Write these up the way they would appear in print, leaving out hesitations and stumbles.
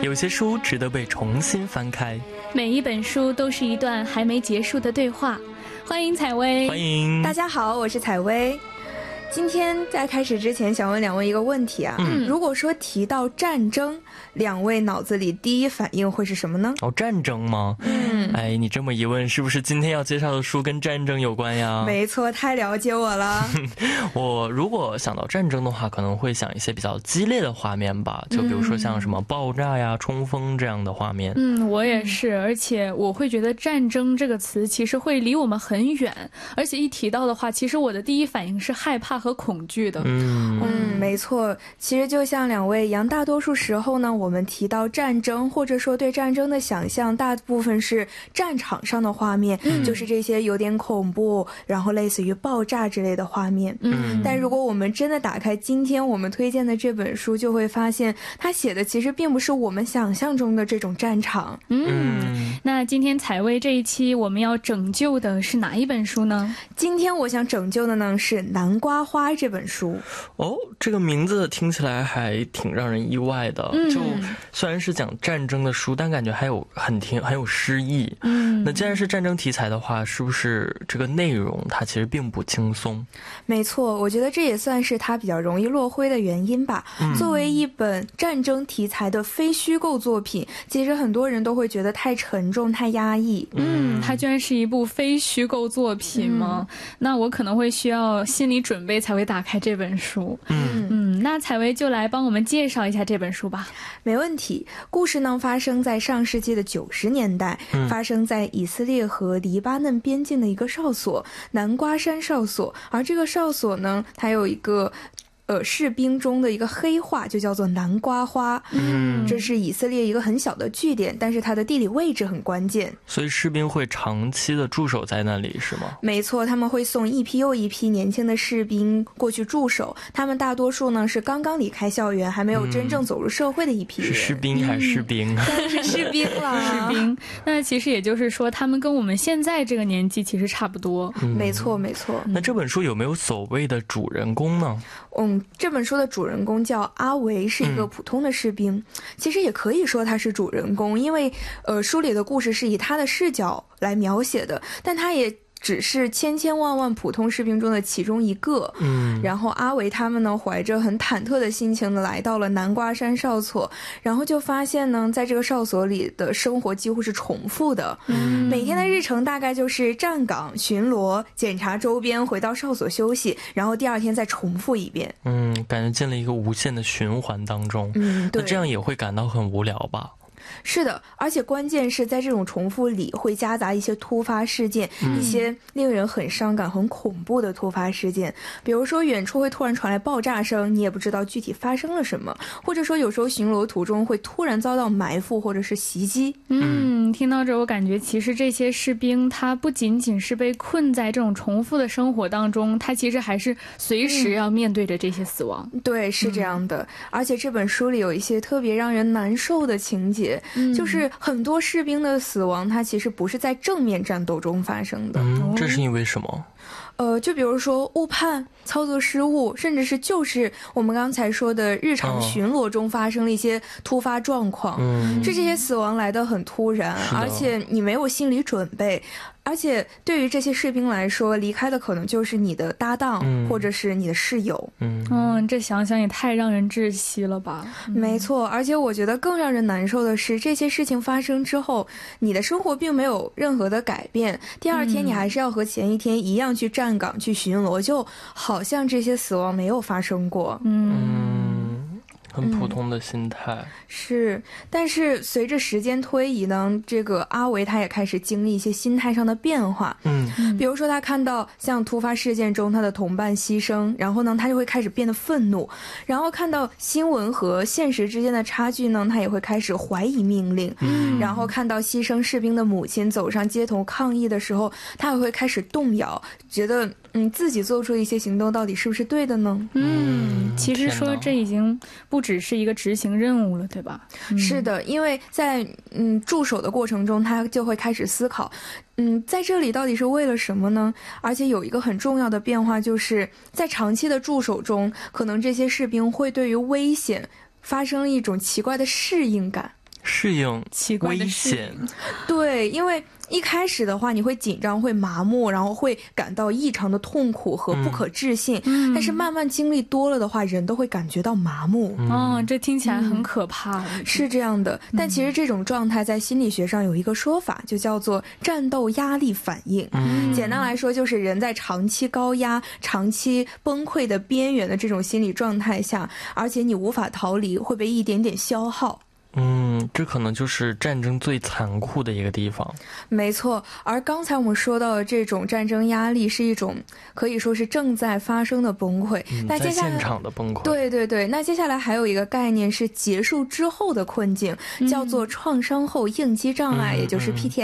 有些书值得被重新翻开， 每一本书都是一段还没结束的对话。欢迎采薇。 欢迎大家好，我是采薇。今天在开始之前想问两位一个问题啊，如果说提到战争，两位脑子里第一反应会是什么呢？ 战争吗？哎，你这么一问，是不是今天要介绍的书跟战争有关呀？ 没错，太了解我了。 我如果想到战争的话，可能会想一些比较激烈的画面吧，就比如说像什么爆炸呀、冲锋这样的画面。 我也是，而且我会觉得战争这个词其实会离我们很远，而且一提到的话，其实我的第一反应是害怕和恐惧的。 没错，其实就像两位一样，大多数时候呢，我们提到战争或者说对战争的想象，大部分是战场上的画面，就是这些有点恐怖，然后类似于爆炸之类的画面。但如果我们真的打开今天我们推荐的这本书，就会发现它写的其实并不是我们想象中的这种战场。 那今天采薇这一期我们要拯救的是哪一本书呢？ 今天我想拯救的呢是《南瓜花》这本书。 这个名字听起来还挺让人意外的。就虽然是讲战争的书，但感觉还有很有诗意。那既然是战争题材的话，是不是这个内容它其实并不轻松？ 没错，我觉得这也算是它比较容易落灰的原因吧。作为一本战争题材的非虚构作品，其实很多人都会觉得太沉重、太压抑。 它居然是一部非虚构作品吗？那我可能会需要心理准备才会打开这本书。那采薇就来帮我们介绍一下这本书吧。 没问题。故事呢发生在上世纪的90年代，发生在以色列和黎巴嫩边境的一个哨所——南瓜山哨所。而这个哨所呢，它有一个士兵中的一个黑话，就叫做南瓜花。这是以色列一个很小的据点，但是它的地理位置很关键， 所以士兵会长期的驻守在那里，是吗？ 没错，他们会送一批又一批年轻的士兵过去驻守，他们大多数呢是刚刚离开校园，还没有真正走入社会的一批人。 是士兵还是士兵？ 当然是士兵了。 士兵。那其实也就是说，他们跟我们现在这个年纪其实差不多。 没错没错。 那这本书有没有所谓的主人公呢？ 这本书的主人公叫阿维，是一个普通的士兵。其实也可以说他是主人公，因为书里的故事是以他的视角来描写的，但他也只是千千万万普通士兵中的其中一个。然后阿维他们呢，怀着很忐忑的心情的来到了南瓜山哨所，然后就发现呢，在这个哨所里的生活几乎是重复的。每天的日程大概就是站岗、巡逻、检查周边，回到哨所休息，然后第二天再重复一遍。 感觉进了一个无限的循环当中。 对， 那这样也会感到很无聊吧？ 是的，而且关键是在这种重复里会夹杂一些突发事件，一些令人很伤感、很恐怖的突发事件。比如说远处会突然传来爆炸声，你也不知道具体发生了什么，或者说有时候巡逻途中会突然遭到埋伏或者是袭击。 听到这我感觉其实这些士兵他不仅仅是被困在这种重复的生活当中，他其实还是随时要面对着这些死亡。 对，是这样的。而且这本书里有一些特别让人难受的情节，就是很多士兵的死亡它其实不是在正面战斗中发生的。 这是因为什么？ 就比如说误判、操作失误，甚至是就是我们刚才说的日常巡逻中发生了一些突发状况。这些死亡来得很突然，而且你没有心理准备。而且对于这些士兵来说，离开的可能就是你的搭档，或者是你的室友。 这想想也太让人窒息了吧。 没错，而且我觉得更让人难受的是，这些事情发生之后，你的生活并没有任何的改变，第二天你还是要和前一天一样去站岗、去巡逻，就好像这些死亡没有发生过。 很普通的心态。 是，但是随着时间推移呢，这个阿维他也开始经历一些心态上的变化。比如说他看到像突发事件中他的同伴牺牲，然后呢他就会开始变得愤怒，然后看到新闻和现实之间的差距呢，他也会开始怀疑命令。然后看到牺牲士兵的母亲走上街头抗议的时候，他也会开始动摇，觉得自己做出的一些行动到底是不是对的呢？ 其实说这已经不只是一个执行任务了，对吧？ 是的，因为在驻守的过程中，他就会开始思考，在这里到底是为了什么呢？而且有一个很重要的变化，就是在长期的驻守中，可能这些士兵会对于危险发生一种奇怪的适应感。 适应危险。 对，因为一开始的话你会紧张会麻木，然后会感到异常的痛苦和不可置信，但是慢慢经历多了的话人都会感觉到麻木。 这听起来很可怕。 是这样的，但其实这种状态在心理学上有一个说法，就叫做战斗压力反应。简单来说就是人在长期高压长期崩溃的边缘的这种心理状态下，而且你无法逃离，会被一点点消耗。 这可能就是战争最残酷的一个地方。 没错，而刚才我们说到的这种战争压力是一种可以说是正在发生的崩溃，那接下来在现场的崩溃。 对对对，那接下来还有一个概念是结束之后的困境，叫做创伤后应激障碍，也就是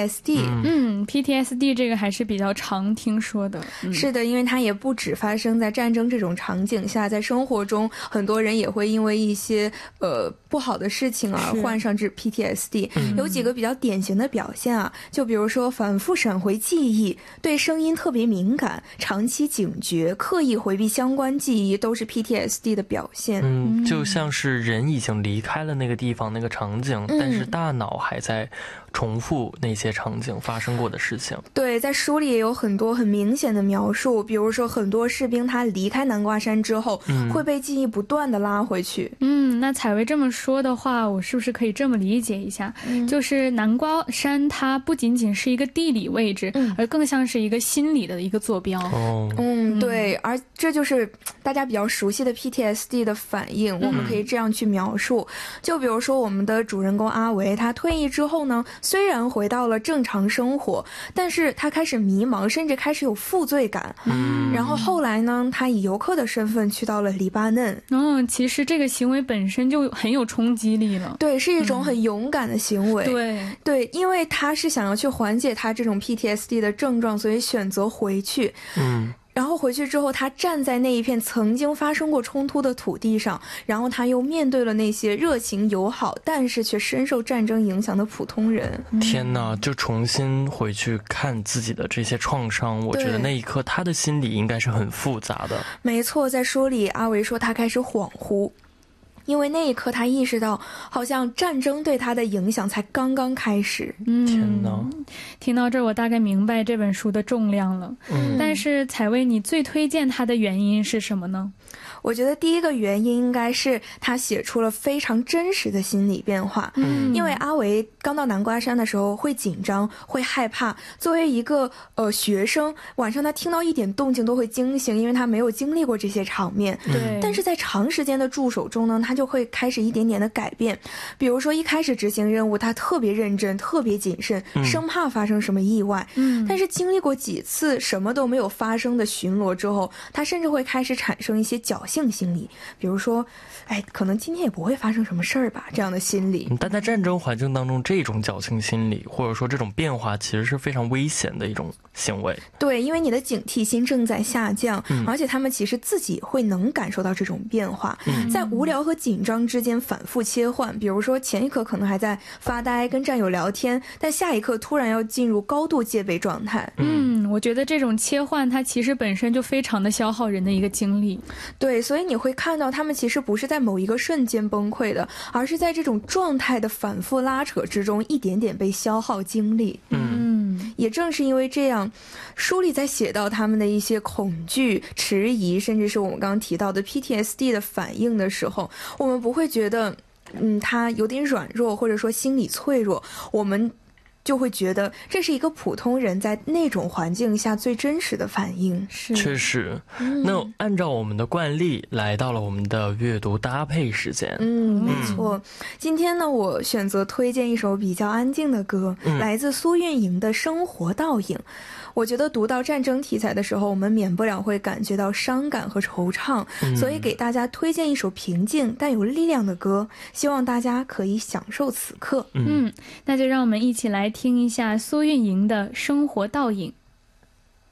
PTSD。PTSD 这个还是比较常听说的。 是的，因为它也不只发生在战争这种场景下，在生活中很多人也会因为一些不好的事情而患上这 PTSD。有几个比较典型的表现啊，就比如说反复闪回记忆，对声音特别敏感，长期警觉，刻意回避相关记忆，都是 PTSD 的表现。 就像是人已经离开了那个地方那个场景，但是大脑还在重复那些场景发生过的事情。 对，在书里也有很多很明显的描述，比如说很多士兵他离开南瓜山之后，会被记忆不断的拉回去。 那采薇这么说的话，我是不是可以这么理解一下，就是南瓜山它不仅仅是一个地理位置，而更像是一个心理的一个坐标。 对，而这就是大家比较熟悉的 PTSD 的反应，我们可以这样去描述。就比如说我们的主人公阿维，他退役之后呢，虽然回到了正常生活，但是他开始迷茫，甚至开始有负罪感。然后后来呢，他以游客的身份去到了黎巴嫩。 其实这个行为本身就很有冲击力了。 对，是一种很勇敢的行为。 对， 因为他是想要去缓解他这种 PTSD 的症状，所以选择回去。然后回去之后，他站在那一片曾经发生过冲突的土地上，然后他又面对了那些热情友好但是却深受战争影响的普通人。 天哪，就重新回去看自己的这些创伤，我觉得那一刻他的心理应该是很复杂的。 没错，在书里阿维说他开始恍惚，因为那一刻他意识到好像战争对他的影响才刚刚开始。 天哪， 听到这儿我大概明白这本书的重量了。但是采薇，你最推荐它的原因是什么呢？ 我觉得第一个原因应该是他写出了非常真实的心理变化。因为阿维刚到南瓜山的时候会紧张会害怕，作为一个学生，晚上他听到一点动静都会惊醒，因为他没有经历过这些场面。但是在长时间的驻守中呢，他就会开始一点点的改变。比如说一开始执行任务他特别认真特别谨慎，生怕发生什么意外。但是经历过几次什么都没有发生的巡逻之后，他甚至会开始产生一些侥幸心理，比如说可能今天也不会发生什么事儿吧，这样的心理。 但在战争环境当中，这种侥幸心理或者说这种变化其实是非常危险的一种行为。 对，因为你的警惕心正在下降，而且他们其实自己会能感受到这种变化。在无聊和紧张之间反复切换，比如说前一刻可能还在发呆跟战友聊天，但下一刻突然要进入高度戒备状态。 我觉得这种切换它其实本身就非常的消耗人的一个精力。 对，所以你会看到他们其实不是在某一个瞬间崩溃的，而是在这种状态的反复拉扯之中一点点被消耗精力。也正是因为这样，书里在写到他们的一些恐惧迟疑，甚至是我们刚刚提到的 PTSD 的反应的时候，我们不会觉得他有点软弱或者说心理脆弱，我们就会觉得这是一个普通人在那种环境下最真实的反应。 确实。那按照我们的惯例，来到了我们的阅读搭配时间。 没错。今天呢，我选择推荐一首比较安静的歌，来自苏运莹的《生活倒影》。我觉得读到战争题材的时候，我们免不了会感觉到伤感和惆怅，所以给大家推荐一首平静但有力量的歌，希望大家可以享受此刻。 那就让我们一起来听一下苏运莹的《生活倒影》。